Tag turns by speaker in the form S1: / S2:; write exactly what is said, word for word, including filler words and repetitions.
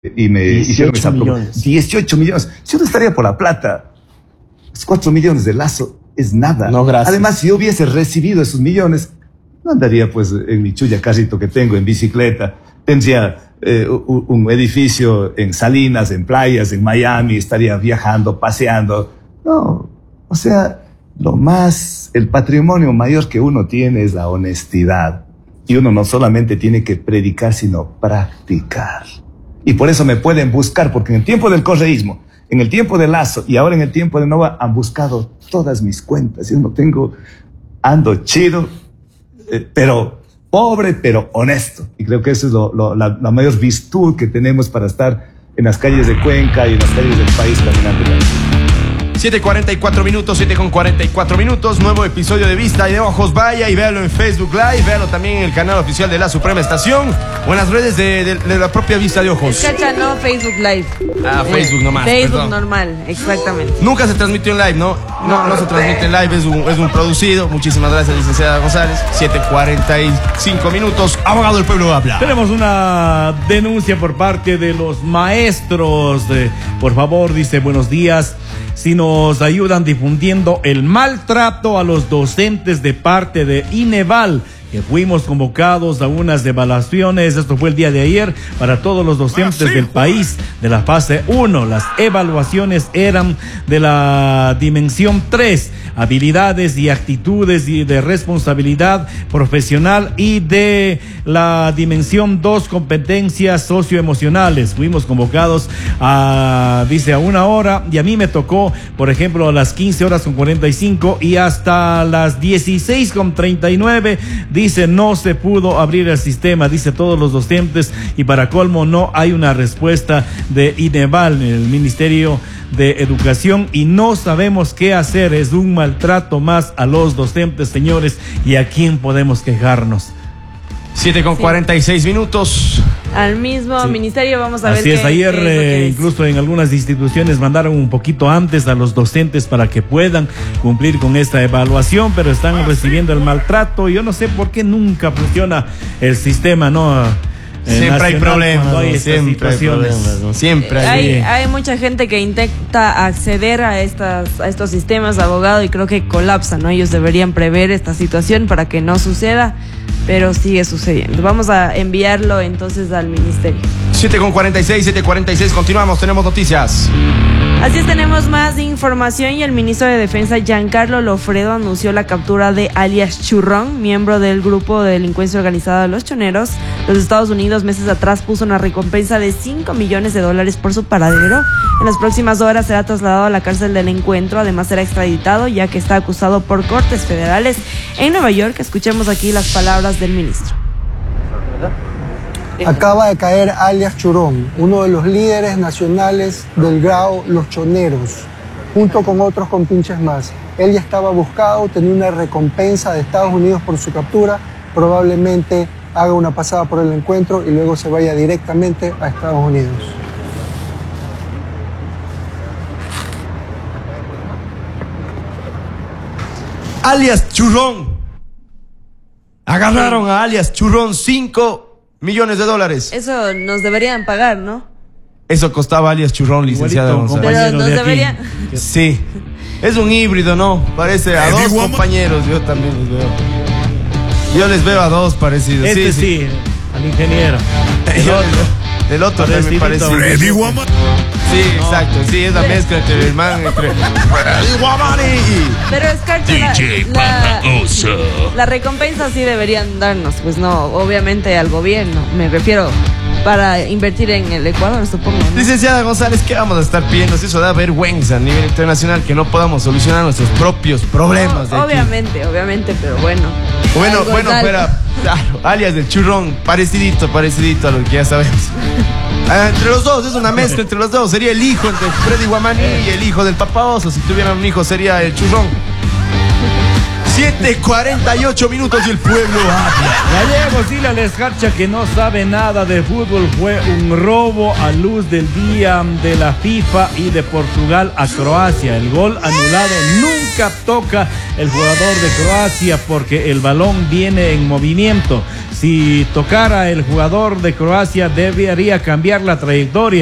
S1: y me hicieron esa
S2: millones.
S1: dieciocho millones. Si uno estaría por la plata, los cuatro millones de Lazo es nada.
S2: No, gracias.
S1: Además, si yo hubiese recibido esos millones, no andaría pues en mi chulla carrito que tengo, en bicicleta. Tendría eh, un, un edificio en Salinas, en playas, en Miami, estaría viajando, paseando. No, o sea, lo más, el patrimonio mayor que uno tiene es la honestidad. Y uno no solamente tiene que predicar, sino practicar. Y por eso me pueden buscar, porque en el tiempo del correísmo, en el tiempo de Lazo y ahora en el tiempo de Nova han buscado todas mis cuentas. Yo no tengo, ando chido, eh, pero pobre, pero honesto. Y creo que eso es lo, lo, la, la mayor virtud que tenemos para estar en las calles de Cuenca y en las calles del país caminando.
S3: siete cuarenta y cuatro minutos, siete con cuarenta y cuatro minutos, nuevo episodio de Vista y de Ojos. Vaya y véalo en Facebook Live, véalo también en el canal oficial de La Suprema Estación o en las redes de, de, de la propia Vista de Ojos.
S4: Escacha, no, Facebook Live.
S3: Ah,
S4: Eh,
S3: Facebook nomás,
S4: Facebook
S3: perdón.
S4: normal, exactamente.
S3: Nunca se transmitió en live, ¿no? No, no se transmite en live, es un, es un producido. Muchísimas gracias, licenciada González. siete cuarenta y cinco minutos, abogado del pueblo habla.
S5: Tenemos una denuncia por parte de los maestros. Eh, por favor, dice, buenos días. Si nos ayudan difundiendo el maltrato a los docentes de parte de Ineval, que fuimos convocados a unas evaluaciones, esto fue el día de ayer, para todos los docentes del país de la fase uno. Las evaluaciones eran de la dimensión tres, habilidades y actitudes y de responsabilidad profesional, y de la dimensión dos, competencias socioemocionales. Fuimos convocados a, dice, a una hora, y a mí me tocó, por ejemplo, a las quince horas con cuarenta y cinco y hasta las dieciséis con treinta y nueve, dice, no se pudo abrir el sistema, dice, todos los docentes, y para colmo no hay una respuesta de Ineval, el Ministerio de Educación, y no sabemos qué hacer. Es un maltrato más a los docentes, señores, y a quién podemos quejarnos.
S3: siete con cuarenta y seis minutos.
S4: Al mismo
S5: Sí.
S4: ministerio, vamos a ver.
S5: Así es,
S4: qué-
S5: ayer
S4: qué es lo que
S5: eh,
S4: dice.
S5: incluso en algunas instituciones mandaron un poquito antes a los docentes para que puedan cumplir con esta evaluación, pero están recibiendo el maltrato. Yo no sé por qué nunca funciona el sistema, ¿no? Eh,
S3: Siempre hay
S5: nacional,
S3: problemas,
S5: cuando hay
S3: ¿no?
S5: estas
S3: Siempre hay
S5: situaciones.
S3: problemas, ¿no? Siempre hay.
S4: Hay, hay mucha gente que intenta acceder a estas a estos sistemas de abogado y creo que colapsan, ¿no? Ellos deberían prever esta situación para que no suceda, pero sigue sucediendo. Vamos a enviarlo entonces al ministerio.
S3: siete con cuarenta y seis, siete cuarenta y seis, continuamos, tenemos noticias.
S4: Así es, tenemos más información y el ministro de Defensa, Giancarlo Lofredo, anunció la captura de alias Churrón, miembro del grupo de delincuencia organizada de Los Choneros. Los Estados Unidos meses atrás puso una recompensa de cinco millones de dólares por su paradero. En las próximas horas será trasladado a la cárcel del Encuentro, además será extraditado ya que está acusado por cortes federales en Nueva York. Escuchemos aquí las palabras del ministro.
S6: Acaba de caer alias Churrón, uno de los líderes nacionales del Grao Los Choneros, junto con otros compinches más. Él ya estaba buscado, tenía una recompensa de Estados Unidos por su captura, probablemente haga una pasada por el Encuentro y luego se vaya directamente a Estados Unidos.
S3: Alias Churrón. Agarraron a alias Churrón, cinco millones de dólares.
S4: Eso nos deberían pagar, ¿no?
S3: Eso costaba alias Churrón, licenciada
S5: Igualito,
S3: González.
S4: Pero
S5: compañero
S4: nos
S5: de aquí.
S4: deberían...
S3: Sí. Es un híbrido, ¿no? Parece a dos compañeros, yo también los veo. Yo les veo a dos parecidos.
S5: Este sí,
S3: sí.
S5: al ingeniero.
S3: El otro, el otro también parece.
S5: Parecidito.
S3: Sí, exacto. Sí, es la mezcla entre el man, entre Freddy Guamani y...
S4: Pero Escarcha, la, la, la recompensa sí deberían darnos, pues no, obviamente al gobierno, me refiero, para invertir en el Ecuador, supongo, ¿no?
S3: Licenciada González, ¿qué vamos a estar pidiendo? Si eso da vergüenza a nivel internacional que no podamos solucionar nuestros propios problemas de
S4: No,
S3: aquí.
S4: obviamente, obviamente, pero bueno.
S3: Bueno,
S4: Algo
S3: bueno,
S4: es algo.
S3: fuera, claro, alias del Churrón, parecidito, parecidito a lo que ya sabemos. Ah, entre los dos, es una mezcla entre los dos. Sería el hijo entre Freddy Guamani y el hijo del Papa Oso. Si tuvieran un hijo sería el Churrón. siete cuarenta y ocho minutos y el pueblo habla.
S5: Gallegos, dile al Escarcha que no sabe nada de fútbol. Fue un robo a luz del día de la FIFA y de Portugal a Croacia. El gol anulado nunca toca el jugador de Croacia porque el balón viene en movimiento. si tocara el jugador de Croacia debería cambiar la trayectoria.